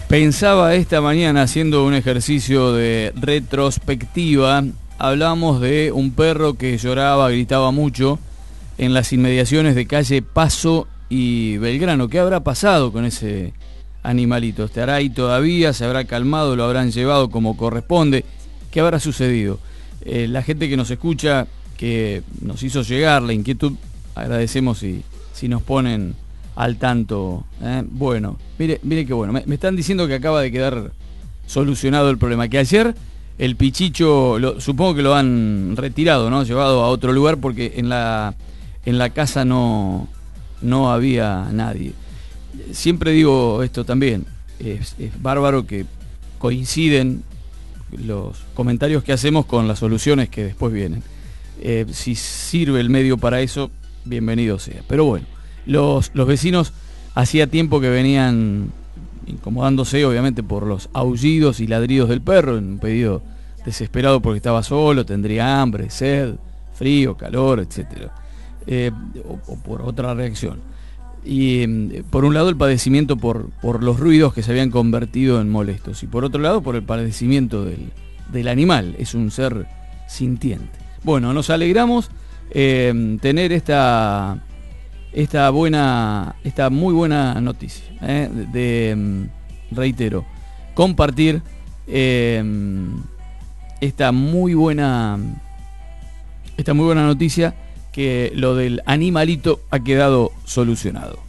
Pensaba esta mañana haciendo un ejercicio de retrospectiva, hablamos de un perro que lloraba, gritaba mucho en las inmediaciones de calle Paso y Belgrano. ¿Qué habrá pasado con ese animalito? ¿Estará ahí todavía? ¿Se habrá calmado? ¿Lo habrán llevado como corresponde? ¿Qué habrá sucedido? La gente que nos escucha, que nos hizo llegar la inquietud, agradecemos si nos ponen al tanto. Bueno, mire qué bueno. Me están diciendo que acaba de quedar solucionado el problema. Que ayer el Pichicho, supongo que lo han retirado, ¿no? Llevado a otro lugar porque en la casa no había nadie. Siempre digo esto también. Es bárbaro que coinciden los comentarios que hacemos con las soluciones que después vienen. Si sirve el medio para eso, bienvenido sea. Pero bueno. Los vecinos hacía tiempo que venían incomodándose, obviamente, por los aullidos y ladridos del perro, en un pedido desesperado porque estaba solo, tendría hambre, sed, frío, calor, etc. O por otra reacción. Y por un lado el padecimiento por los ruidos que se habían convertido en molestos, y por otro lado por el padecimiento del animal. Es un ser sintiente. Bueno, nos alegramos tener esta muy buena noticia, reitero, compartir esta muy buena noticia, que lo del animalito ha quedado solucionado.